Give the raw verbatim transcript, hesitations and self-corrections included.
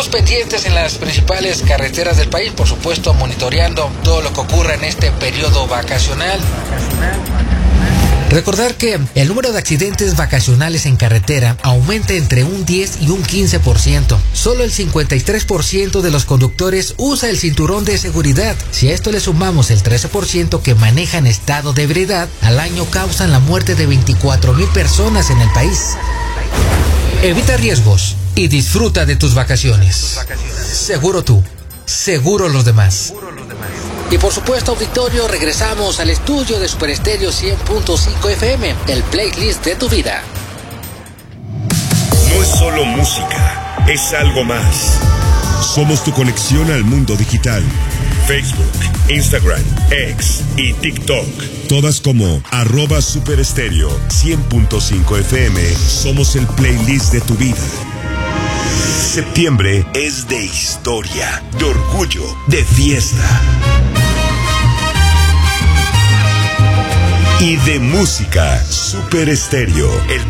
Estaremos pendientes en las principales carreteras del país, por supuesto, monitoreando todo lo que ocurra en este periodo vacacional. Recordar que el número de accidentes vacacionales en carretera aumenta entre un diez y un quince por ciento. Solo el cincuenta y tres por ciento de los conductores usa el cinturón de seguridad. Si a esto le sumamos el trece por ciento que maneja en estado de ebriedad, al año causan la muerte de veinticuatro mil personas en el país. Evita riesgos y disfruta de tus vacaciones. Seguro tú, seguro los demás. Y por supuesto, auditorio, regresamos al estudio de Super Estéreo cien punto cinco F M, el playlist de tu vida. No es solo música, es algo más. Somos tu conexión al mundo digital. Facebook, Instagram, X y TikTok. Todas como arroba Super Estéreo cien punto cinco F M. Somos el playlist de tu vida. Septiembre es de historia, de orgullo, de fiesta. Y de música. Super Estéreo, el